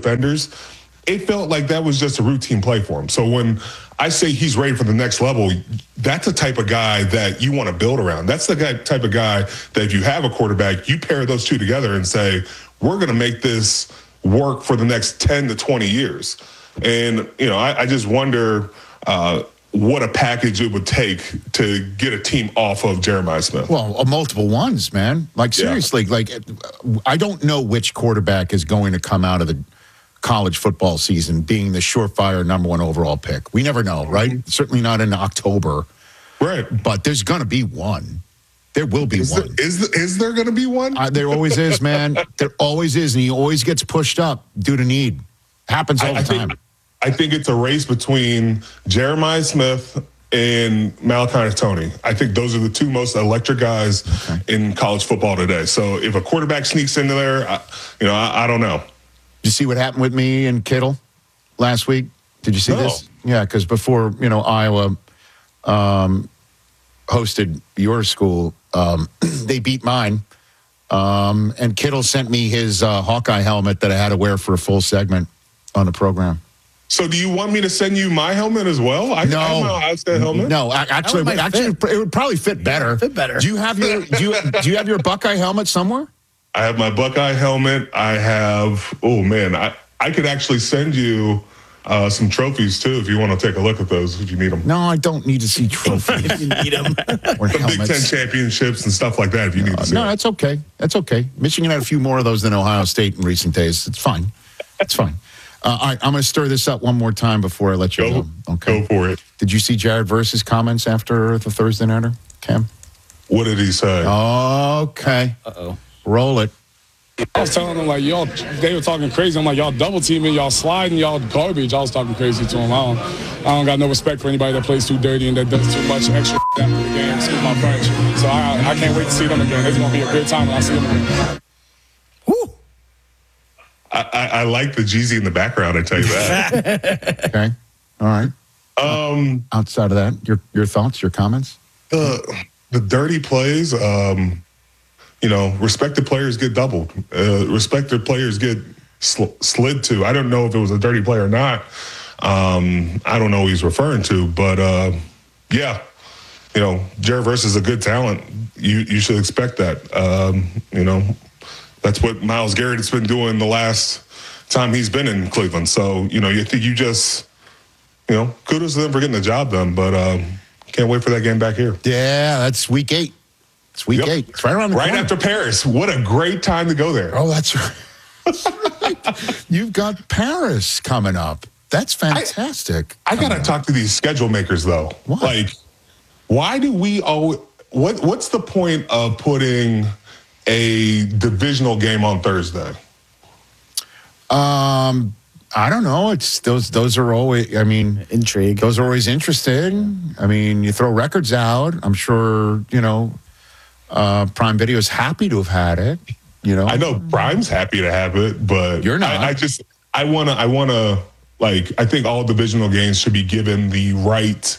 defenders, it felt like that was just a routine play for him. So when I say he's ready for the next level, that's the type of guy that you want to build around. That's the type of guy that if you have a quarterback, you pair those two together and say, we're going to make this work for the next 10 to 20 years. And, I just wonder what a package it would take to get a team off of Jeremiah Smith. Well, multiple ones, man. Like, seriously, I don't know which quarterback is going to come out of the college football season being the surefire number one overall pick. We never know, right? Mm-hmm. Certainly not in October. Right. But there's going to be one. There will be one. Is there going to be one? There always is, man. There always is, and he always gets pushed up due to need. Happens all the time. I think it's a race between Jeremiah Smith and Malachi Tony. I think those are the two most electric guys in college football today. So if a quarterback sneaks into there, I don't know. Did you see what happened with me and Kittle last week? Did you see this? Yeah, because before, Iowa hosted your school, they beat mine. And Kittle sent me his Hawkeye helmet that I had to wear for a full segment on the program. So do you want me to send you my helmet as well? I don't know how that helmet. No, actually, it would probably fit better. Do you have your do you have your Buckeye helmet somewhere? I have my Buckeye helmet. I have. Oh man, I could actually send you some trophies too if you want to take a look at those if you need them. No, I don't need to see trophies. You need them. Or some Big Ten championships and stuff like that if you need to see. No, that's okay. That's okay. Michigan had a few more of those than Ohio State in recent days. It's fine. It's fine. All right, I'm going to stir this up one more time before I let you go. Okay. Go for it. Did you see Jared Verse's comments after the Thursday nighter, Cam? What did he say? Okay. Uh-oh. Roll it. I was telling them, y'all, they were talking crazy. I'm like, y'all double teaming, y'all sliding, y'all garbage. I was talking crazy to them. I don't got no respect for anybody that plays too dirty and that does too much extra after the game. Excuse my French. So I can't wait to see them again. It's going to be a good time when I see them again. Woo! I like the Jeezy in the background, I tell you that. Okay. All right. Outside of that, your thoughts, your comments? The dirty plays, respected players get doubled. Respected players get slid to. I don't know if it was a dirty play or not. I don't know who he's referring to, but Jared Verse is a good talent. You should expect that. That's what Myles Garrett has been doing the last time he's been in Cleveland. So, you think you just, kudos to them for getting the job done, but can't wait for that game back here. Yeah, that's week 8. It's week 8. It's right around the corner. Right after Paris. What a great time to go there. Oh, that's right. That's right. You've got Paris coming up. That's fantastic. I got to talk to these schedule makers, though. What? Like, why do we what's the point of putting a divisional game on Thursday? I don't know. It's those are always, intrigue. Those are always interesting. You throw records out. I'm sure, Prime Video is happy to have had it. I know Prime's happy to have it, but you're not. I wanna I think all divisional games should be given the right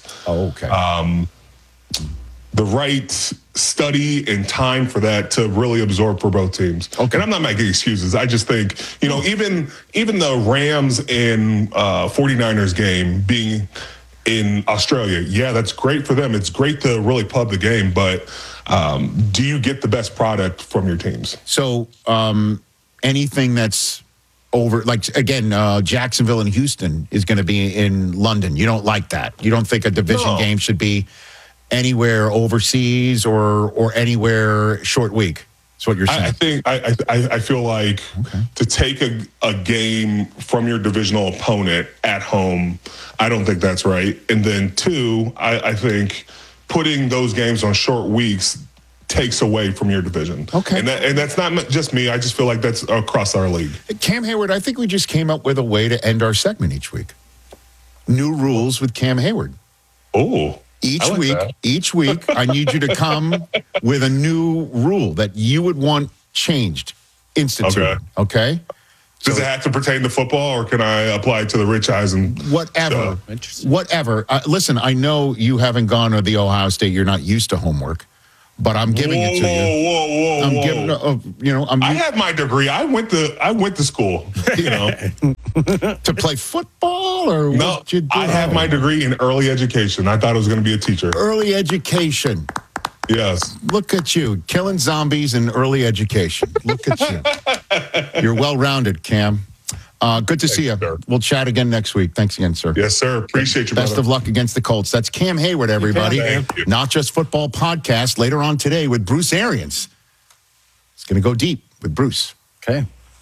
the right study and time for that to really absorb for both teams. Okay. And I'm not making excuses. I just think, even the Rams and 49ers game being in Australia, yeah, that's great for them. It's great to really pub the game, but do you get the best product from your teams? So anything that's over, Jacksonville and Houston is going to be in London. You don't like that. You don't think a division game should be anywhere overseas or anywhere short week. That's what you're saying. I feel like to take a game from your divisional opponent at home, I don't think that's right. And then 2, I think putting those games on short weeks takes away from your division. Okay. And that's not just me. I just feel like that's across our league. Cam Hayward, I think we just came up with a way to end our segment each week. New rules with Cam Hayward. Oh. Each week, I need you to come with a new rule that you would want changed, instituted. Okay? Does it have to pertain to football, or can I apply it to the Rich Eisen? Whatever. Whatever. Listen, I know you haven't gone to the Ohio State. You're not used to homework. but I'm giving it to you. Whoa. I'm giving, I had my degree. I went to school, to play football or No, what you do? I have my degree in early education. I thought I was going to be a teacher. Early education. Yes. Look at you, killing zombies in early education. Look at you. You're well-rounded, Cam. Good to see you. Sir. We'll chat again next week. Thanks again, sir. Yes, sir. Appreciate you, Best brother. of luck against the Colts. That's Cam Hayward, everybody. Thank you. Not Just Football podcast later on today with Bruce Arians. It's going to go deep with Bruce. Okay.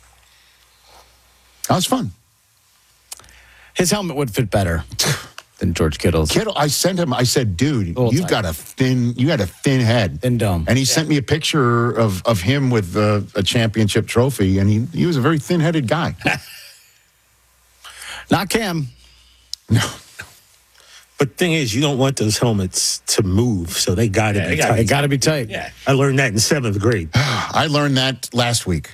That was fun. His helmet would fit better than George Kittle's. Kittle, I sent him. I said, "Dude, Little you tight. got a thin head, Thin dome. And he sent me a picture of him with a championship trophy, and he was a very thin-headed guy. Not Cam. No, But thing is, you don't want those helmets to move, so they got to be tight. It got to be tight. Yeah. I learned that in 7th grade. I learned that last week.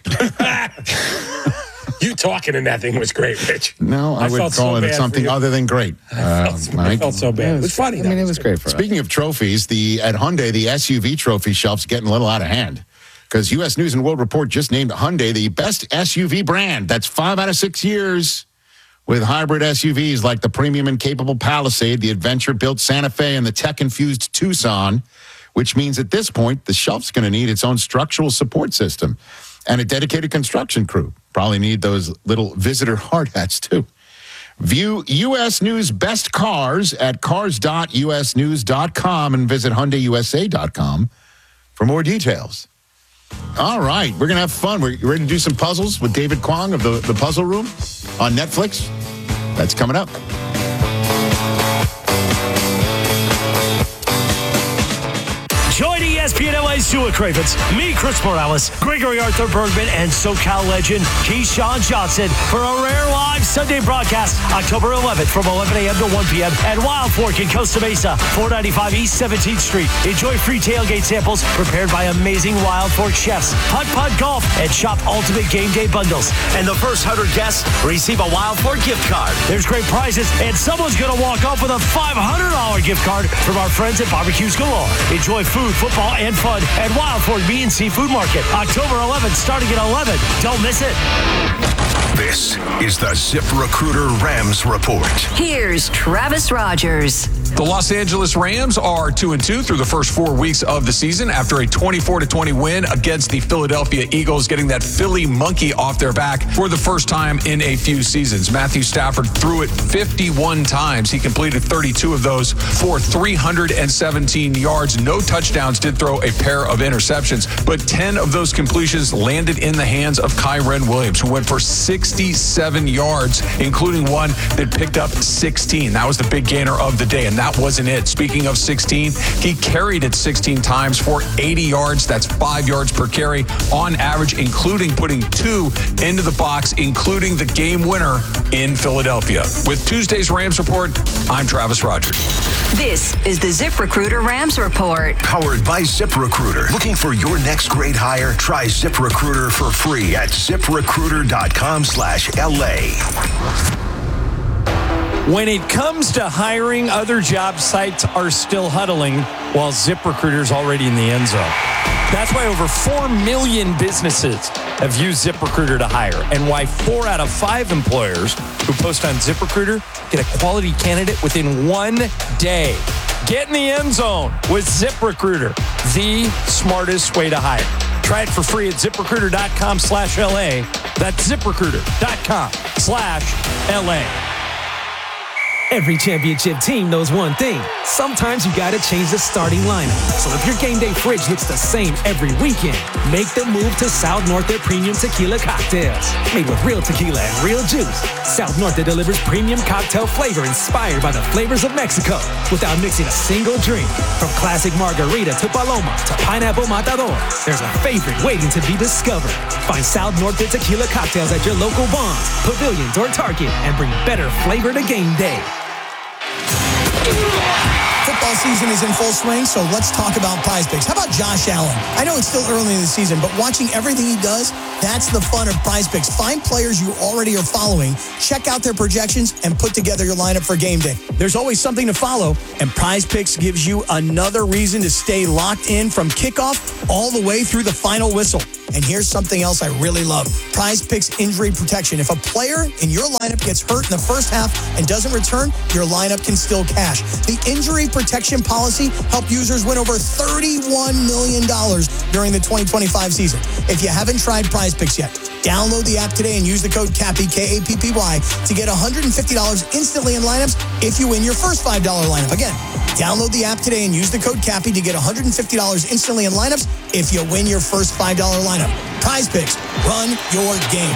You talking in that thing was great, Rich. No, I would felt call so it bad something for you. other than great. I felt so bad. It was funny. I mean, it was great for us. Speaking of trophies, at Hyundai, the SUV trophy shelf's getting a little out of hand because U.S. News and World Report just named Hyundai the best SUV brand. That's 5 out of 6 years with hybrid SUVs like the premium and capable Palisade, the adventure-built Santa Fe, and the tech-infused Tucson, which means at this point, the shelf's going to need its own structural support system and a dedicated construction crew. Probably need those little visitor hard hats, too. View U.S. News Best Cars at cars.usnews.com and visit HyundaiUSA.com for more details. All right, we're going to have fun. We're ready to do some puzzles with David Kwong of the Puzzle Room on Netflix. That's coming up. Join ESPN LA's Stuart Cravens, me, Chris Morales, Gregory Arthur Bergman, and SoCal legend Keyshawn Johnson for a rare live Sunday broadcast October 11th from 11 a.m. to 1 p.m. at Wild Fork in Costa Mesa, 495 East 17th Street. Enjoy free tailgate samples prepared by amazing Wild Fork chefs, putt golf, and shop ultimate game day bundles. And the first 100 guests receive a Wild Fork gift card. There's great prizes, and someone's going to walk off with a $500 gift card from our friends at Barbecues Galore. Enjoy food, football, and fun at Wild Fork Meat and Seafood Market, October 11th, starting at 11. Don't miss it. This is the ZipRecruiter Rams Report. Here's Travis Rogers. The Los Angeles Rams are 2-2 through the first 4 weeks of the season after a 24-20 win against the Philadelphia Eagles, getting that Philly monkey off their back for the first time in a few seasons. Matthew Stafford threw it 51 times. He completed 32 of those for 317 yards. No touchdowns, did throw a pair of interceptions, but 10 of those completions landed in the hands of Kyren Williams, who went for 67 yards, including one that picked up 16. That was the big gainer of the day, and that wasn't it. Speaking of 16, he carried it 16 times for 80 yards. That's 5 yards per carry on average, including putting 2 into the box, including the game winner in Philadelphia. With Tuesday's Rams Report, I'm Travis Rogers. This is the ZipRecruiter Rams Report. Powered by ZipRecruiter. Looking for your next great hire? Try ZipRecruiter for free at ZipRecruiter.com/LA. When it comes to hiring, other job sites are still huddling while ZipRecruiter's already in the end zone. That's why over 4 million businesses have used ZipRecruiter to hire, and why 4 out of 5 employers who post on ZipRecruiter get a quality candidate within 1 day. Get in the end zone with ZipRecruiter, the smartest way to hire. Try it for free at ZipRecruiter.com/LA. That's ZipRecruiter.com/LA. Every championship team knows one thing. Sometimes you gotta change the starting lineup. So if your game day fridge looks the same every weekend, make the move to South Norte Premium Tequila Cocktails. Made with real tequila and real juice, South Norte delivers premium cocktail flavor inspired by the flavors of Mexico without mixing a single drink. From classic margarita to paloma to pineapple matador, there's a favorite waiting to be discovered. Find South Norte Tequila Cocktails at your local Bonds, Pavilions, or Target and bring better flavor to game day. Football season is in full swing, so let's talk about Prize Picks. How about Josh Allen? I know it's still early in the season, but watching everything he does, that's the fun of Prize Picks. Find players you already are following, check out their projections, and put together your lineup for game day. There's always something to follow, and Prize Picks gives you another reason to stay locked in from kickoff all the way through the final whistle. And here's something else I really love. Prize Picks injury protection. If a player in your lineup gets hurt in the first half and doesn't return, your lineup can still cash. The injury protection policy helped users win over $31 million during the 2025 season. If you haven't tried Prize Picks yet, download the app today and use the code KAPPY, K-A-P-P-Y, to get $150 instantly in lineups if you win your first $5 lineup. Again, download the app today and use the code KAPPY to get $150 instantly in lineups if you win your first $5 lineup. Prize Picks, run your game.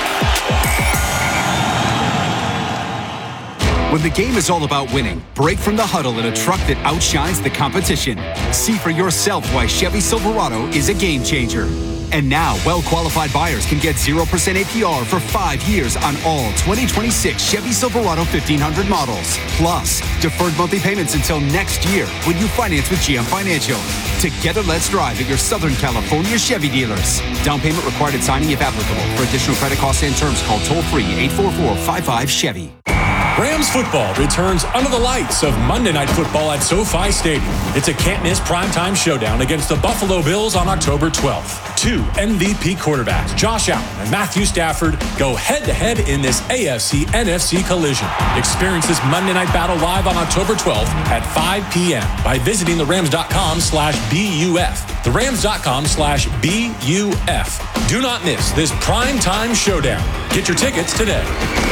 When the game is all about winning, break from the huddle in a truck that outshines the competition. See for yourself why Chevy Silverado is a game changer. And now, well-qualified buyers can get 0% APR for 5 years on all 2026 Chevy Silverado 1500 models. Plus, deferred monthly payments until next year when you finance with GM Financial. Together, let's drive at your Southern California Chevy dealers. Down payment required at signing if applicable. For additional credit costs and terms, call toll-free 844-55-CHEVY. Rams football returns under the lights of Monday Night Football at SoFi Stadium. It's a can't-miss primetime showdown against the Buffalo Bills on October 12th. Two MVP quarterbacks, Josh Allen and Matthew Stafford, go head-to-head in this AFC-NFC collision. Experience this Monday Night battle live on October 12th at 5 p.m. by visiting therams.com/BUF. therams.com/BUF. Do not miss this primetime showdown. Get your tickets today.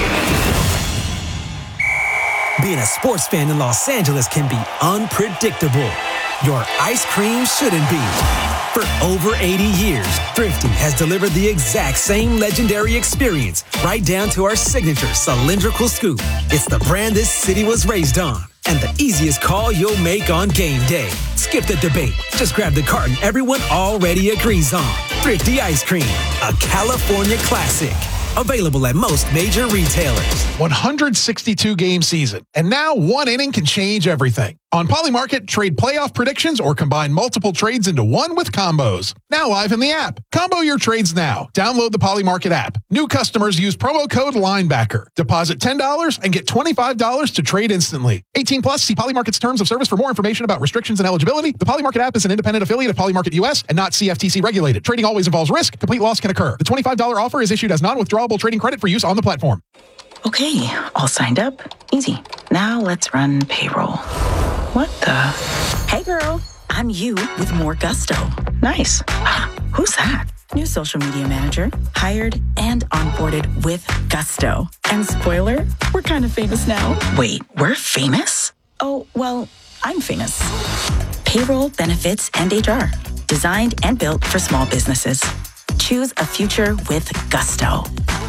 Being a sports fan in Los Angeles can be unpredictable. Your ice cream shouldn't be. For over 80 years, Thrifty has delivered the exact same legendary experience, right down to our signature cylindrical scoop. It's the brand this city was raised on, and the easiest call you'll make on game day. Skip the debate. Just grab the carton everyone already agrees on. Thrifty Ice Cream, a California classic. Available at most major retailers. 162-game season, and now one inning can change everything. On Polymarket, trade playoff predictions or combine multiple trades into one with combos. Now live in the app. Combo your trades now. Download the Polymarket app. New customers use promo code LINEBACKER. Deposit $10 and get $25 to trade instantly. 18 plus, see Polymarket's terms of service for more information about restrictions and eligibility. The Polymarket app is an independent affiliate of Polymarket US and not CFTC regulated. Trading always involves risk. Complete loss can occur. The $25 offer is issued as non-withdrawable trading credit for use on the platform. Okay, all signed up. Easy. Now let's run payroll. What the? Hey girl, I'm you with more gusto. Nice. Who's that? New social media manager, hired and onboarded with gusto. And spoiler, we're kind of famous now. Wait, we're famous? Oh, well, I'm famous. Payroll, benefits, and HR. Designed and built for small businesses. Choose a future with gusto.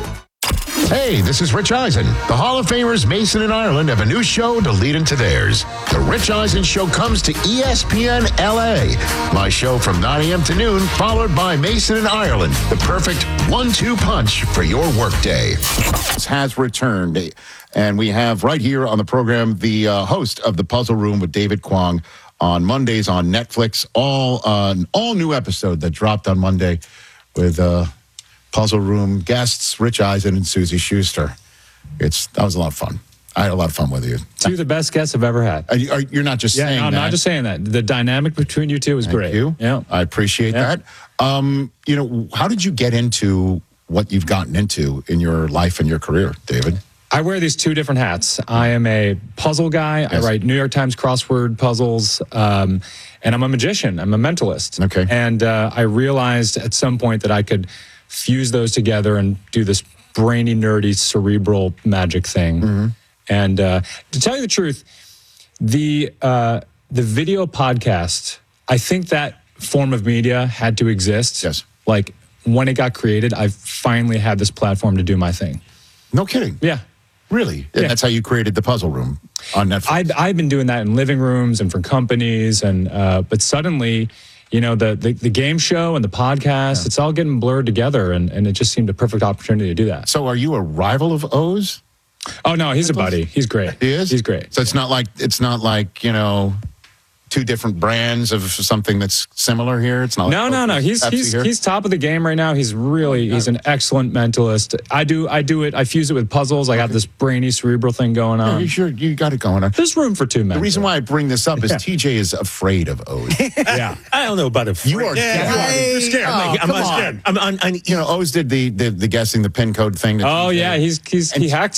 Hey, this is Rich Eisen. The Hall of Famers Mason and Ireland have a new show to lead into theirs. The Rich Eisen Show comes to ESPN LA. My show from 9 a.m. to noon, followed by Mason and Ireland. The perfect 1-2 punch for your workday. Has returned, and we have right here on the program the host of The Puzzle Room with David Kwong on Mondays on Netflix. All new episode that dropped on Monday with Puzzle Room guests Rich Eisen and Susie Schuster. That was a lot of fun. I had a lot of fun with you. Two of the best guests I've ever had. You're not just saying that. I'm not just saying that. The dynamic between you two is great. Thank you. Yeah, I appreciate that. How did you get into what you've gotten into in your life and your career, David? I wear these two different hats. I am a puzzle guy. Yes. I write New York Times crossword puzzles, and I'm a magician. I'm a mentalist. Okay. And I realized at some point that I could fuse those together and do this brainy, nerdy, cerebral magic thing. Mm-hmm. And to tell you the truth, the video podcast, I think that form of media had to exist. Yes. Like when it got created, I finally had this platform to do my thing. No kidding. Yeah. Really? Yeah. That's how you created The Puzzle Room on Netflix? I've been doing that in living rooms and for companies, and but suddenly, the game show and the podcast, it's all getting blurred together, and it just seemed a perfect opportunity to do that. So are you a rival of O's? Oh no, he's a buddy. He's great. He is? He's great. So it's not like, you know, two different brands of something that's similar here. It's not. No. He's top of the game right now. He's an excellent mentalist. I do it. I fuse it with puzzles. I got this brainy cerebral thing going on. You got it going on. There's room for two men. The reason why I bring this up is TJ is afraid of O's. Yeah, I don't know about afraid. You are. You're scared. I'm not scared. You know, O's did the guessing the pin code thing. Oh yeah, he hacked